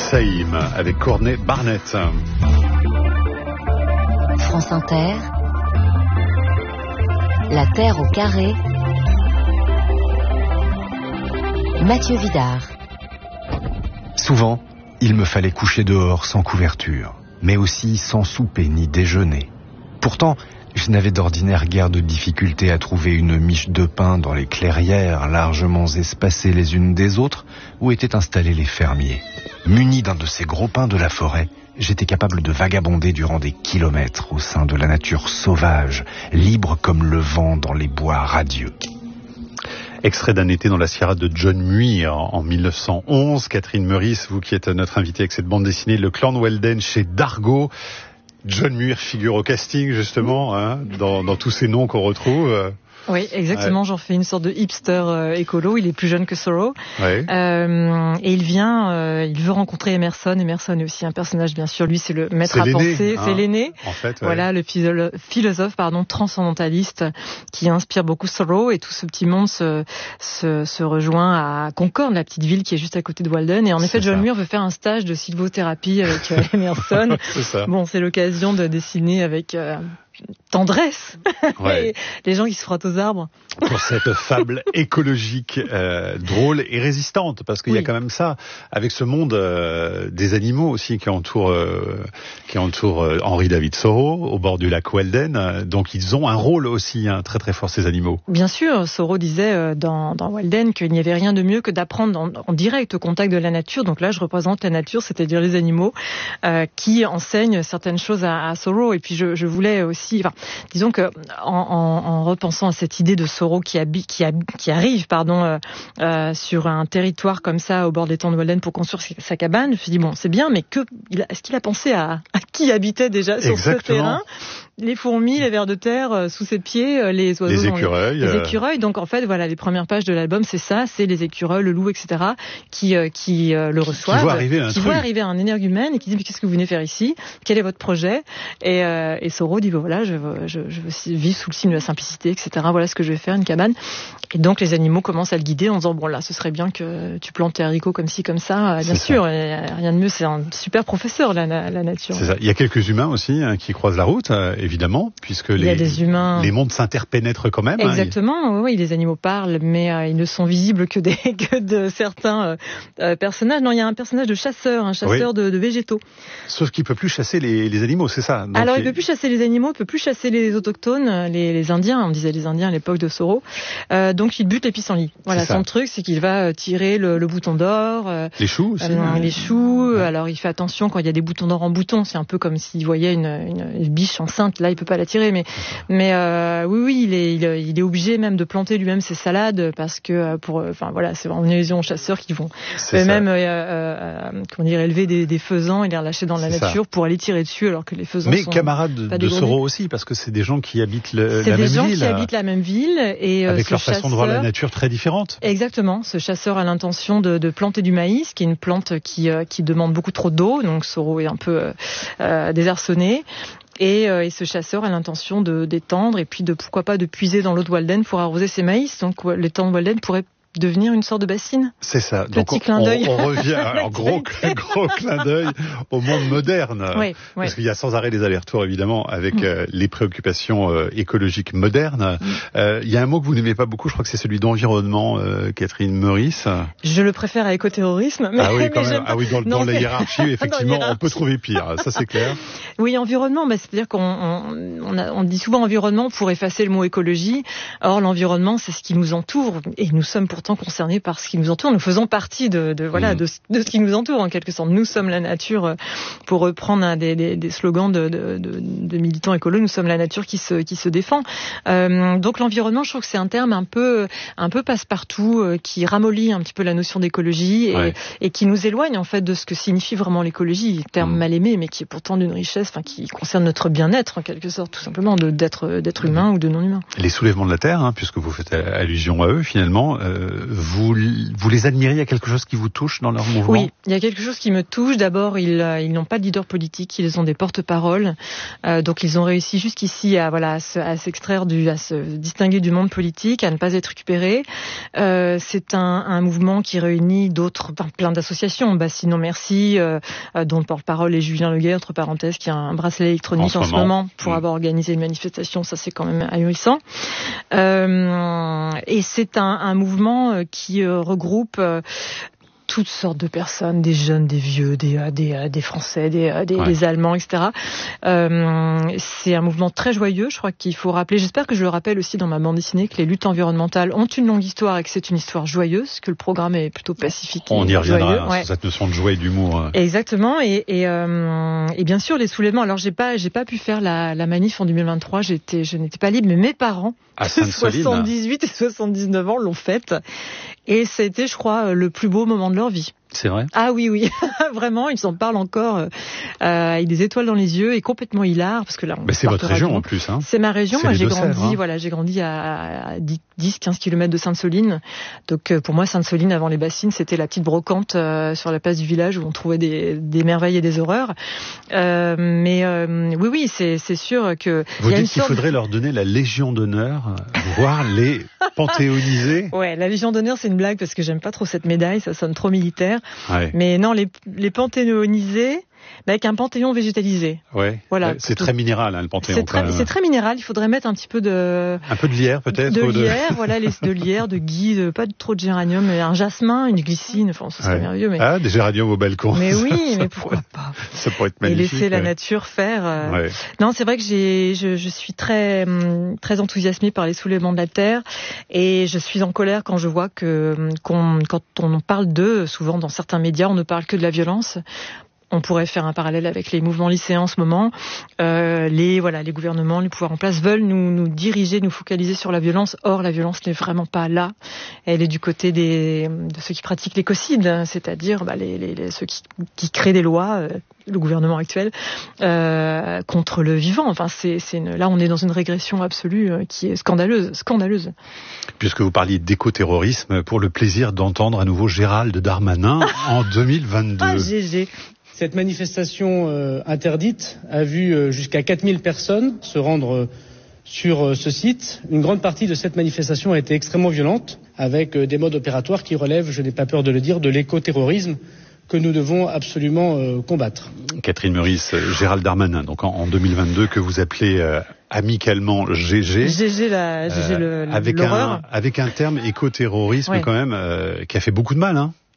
Hussein avec Courtney Barnett. France Inter, La Terre au carré, Mathieu Vidard. Souvent, il me fallait coucher dehors sans couverture, mais aussi sans souper ni déjeuner. Pourtant, je n'avais d'ordinaire guère de difficulté à trouver une miche de pain dans les clairières largement espacées les unes des autres où étaient installés les fermiers. Muni d'un de ces gros pins de la forêt, j'étais capable de vagabonder durant des kilomètres au sein de la nature sauvage, libre comme le vent dans les bois radieux. Extrait d'un été dans la Sierra de John Muir en 1911. Catherine Meurice, vous qui êtes notre invitée avec cette bande dessinée, Le Clan de Walden chez Dargaud. John Muir figure au casting justement, dans tous ces noms qu'on retrouve. Oui, exactement. Ouais. J'en fais une sorte de hipster écolo. Il est plus jeune que Thoreau. Ouais. Et il veut rencontrer Emerson. Emerson est aussi un personnage, bien sûr. Lui, c'est le maître à penser. C'est l'aîné. En fait, ouais. Voilà, le philosophe, transcendentaliste qui inspire beaucoup Thoreau. Et tout ce petit monde se rejoint à Concord, la petite ville qui est juste à côté de Walden. Et en effet, John Muir veut faire un stage de sylvothérapie avec Emerson. C'est ça. Bon, c'est l'occasion de dessiner avec tendresse les gens qui se frottent aux arbres. Pour cette fable écologique drôle et résistante, parce qu'il y a quand même ça, avec ce monde des animaux aussi qui entoure Henry David Thoreau au bord du lac Walden. Donc ils ont un rôle aussi très très fort, ces animaux. Bien sûr, Thoreau disait dans Walden qu'il n'y avait rien de mieux que d'apprendre en direct au contact de la nature. Donc là, je représente la nature, c'est-à-dire les animaux qui enseignent certaines choses à Thoreau. Et puis je voulais aussi, disons que en repensant à cette idée de Thoreau qui arrive sur un territoire comme ça au bord des temps de Walden pour construire sa cabane, je me suis dit bon, c'est bien, mais est-ce qu'il a pensé à qui habitait déjà sur ce terrain? Les fourmis, les vers de terre sous ses pieds, les oiseaux, les écureuils. Donc en fait, voilà, les premières pages de l'album, c'est ça, c'est les écureuils, le loup, etc., qui le reçoivent, qui voient arriver un énergumène et qui dit mais qu'est-ce que vous venez faire ici? Quel est votre projet? Et Thoreau dit voilà, je veux vivre sous le signe de la simplicité, etc. Voilà ce que je vais faire, une cabane. Et donc les animaux commencent à le guider en disant bon là, ce serait bien que tu plantes tes haricots comme ci, comme ça. Bien sûr, rien de mieux, c'est un super professeur la nature. C'est ça. Il y a quelques humains aussi qui croisent la route. Évidemment, puisque les mondes s'interpénètrent quand même. Exactement, oui, les animaux parlent, mais ils ne sont visibles que de certains personnages. Non, il y a un personnage de chasseur, de végétaux. Sauf qu'il peut plus chasser les animaux, c'est ça. Donc alors, il peut plus chasser les animaux, il peut plus chasser les autochtones, les Indiens. On disait les Indiens à l'époque de Thoreau. Donc, il bute les pissenlits. Voilà, son truc, c'est qu'il va tirer le bouton d'or. Les choux aussi. Les choux. Ouais. Alors, il fait attention quand il y a des boutons d'or en bouton. C'est un peu comme s'il voyait une biche enceinte. Là, il peut pas la tirer, mais il est obligé même de planter lui-même ses salades parce que c'est vraiment une illusion aux chasseurs qui vont eux-mêmes élever des faisans et les relâcher dans la nature pour aller tirer dessus alors que les faisans sont camarades de Thoreau aussi, parce que c'est des gens qui habitent la même ville. C'est des gens qui habitent la même ville et avec leur façon de voir la nature très différente. Exactement. Ce chasseur a l'intention de planter du maïs, qui est une plante qui demande beaucoup trop d'eau, donc Thoreau est un peu désarçonné. Et ce chasseur a l'intention d'étendre et puis pourquoi pas de puiser dans l'eau de Walden pour arroser ses maïs. Donc l'étang de Walden pourrait devenir une sorte de bassine. C'est ça. Petit clin d'œil. On revient en gros clin d'œil au monde moderne. Oui, parce qu'il y a sans arrêt des allers-retours évidemment avec les préoccupations écologiques modernes. Il y a un mot que vous n'aimez pas beaucoup, je crois que c'est celui d'environnement, Catherine Meurice. Je le préfère à écoterrorisme. Ah oui, quand même. Ah oui, dans la hiérarchie, effectivement, on peut trouver pire. Ça, c'est clair. Oui, environnement, c'est-à-dire qu'on dit souvent environnement pour effacer le mot écologie. Or, l'environnement, c'est ce qui nous entoure et nous sommes pourtant concernés par ce qui nous entoure. Nous faisons partie de ce qui nous entoure en quelque sorte. Nous sommes la nature, pour reprendre des slogans de militants écolos, nous sommes la nature qui se défend. Donc l'environnement, je trouve que c'est un terme un peu passe-partout, qui ramollit un petit peu la notion d'écologie et qui nous éloigne en fait de ce que signifie vraiment l'écologie, terme mal aimé mais qui est pourtant d'une richesse, qui concerne notre bien-être en quelque sorte, tout simplement d'être humain ou de non humain. Les soulèvements de la terre, puisque vous faites allusion à eux finalement. vous les admirez, il y a quelque chose qui vous touche dans leur mouvement? Oui, il y a quelque chose qui me touche. D'abord, ils n'ont pas de leader politique, ils ont des porte-paroles. Donc ils ont réussi jusqu'ici à s'extraire à se distinguer du monde politique, à ne pas être récupérés. C'est un mouvement qui réunit plein d'associations. Sinon Merci, dont le porte-parole est Julien Leguet, entre parenthèses, qui a un bracelet électronique en ce moment pour avoir organisé une manifestation. Ça, c'est quand même ahurissant. Et c'est un mouvement qui regroupe toutes sortes de personnes, des jeunes, des vieux, des Français, des Allemands, etc. C'est un mouvement très joyeux, je crois qu'il faut rappeler, j'espère que je le rappelle aussi dans ma bande dessinée, que les luttes environnementales ont une longue histoire et que c'est une histoire joyeuse, que le programme est plutôt pacifique. On y reviendra sur cette notion de joie et d'humour. Exactement, et bien sûr les soulèvements. Alors j'ai pas pu faire la manif en 2023, je n'étais pas libre, mais mes parents, à 78 et 79 ans, l'ont faite. Et ça a été, je crois, le plus beau moment de leur vie. C'est vrai? Ah oui, vraiment, ils s'en parlent encore avec des étoiles dans les yeux et complètement hilar, parce que là, c'est votre région en plus, hein. C'est ma région. Moi, j'ai grandi, hein. j'ai grandi à 10-15 km de Sainte-Soline. Donc, pour moi, Sainte-Soline, avant les bassines, c'était la petite brocante sur la place du village où on trouvait des merveilles et des horreurs. Oui, c'est sûr que... Vous dites qu'il faudrait leur donner la Légion d'honneur, voire les panthéoniser? Ouais, la Légion d'honneur, c'est une blague parce que j'aime pas trop cette médaille, ça sonne trop militaire. Ouais. Mais non, les panthéoniser, avec un panthéon végétalisé. Ouais. Voilà. C'est très minéral, hein, le panthéon. C'est très minéral. Il faudrait mettre un petit peu de... Un peu de lierre, peut-être. De lierre, voilà, de lierre, de gui, pas trop de géranium, mais un jasmin, une glycine. Enfin, ce serait merveilleux. Mais... Ah, des géraniums au balcon. Mais oui, mais pourquoi pas? Ça pourrait être magnifique. Et laisser la nature faire. Non, c'est vrai que je suis très, très enthousiasmée par les soulèvements de la terre, et je suis en colère quand je vois quand on parle d'eux, souvent dans certains médias, on ne parle que de la violence. On pourrait faire un parallèle avec les mouvements lycéens en ce moment. Les gouvernements, les pouvoirs en place veulent nous diriger, nous focaliser sur la violence. Or, la violence n'est vraiment pas là. Elle est du côté de ceux qui pratiquent l'écocide, c'est-à-dire ceux qui créent des lois, le gouvernement actuel, contre le vivant. Enfin, là, on est dans une régression absolue qui est scandaleuse. Puisque vous parliez d'écoterrorisme, pour le plaisir d'entendre à nouveau Gérald Darmanin en 2022. Ah, GG. Cette manifestation interdite a vu jusqu'à 4000 personnes se rendre sur ce site. Une grande partie de cette manifestation a été extrêmement violente, avec des modes opératoires qui relèvent, je n'ai pas peur de le dire, de l'écoterrorisme que nous devons absolument combattre. Catherine Meurice, Gérald Darmanin, donc en 2022, que vous appelez amicalement GG. GG, l'horreur. Avec un terme écoterrorisme quand même, qui a fait beaucoup de mal, hein.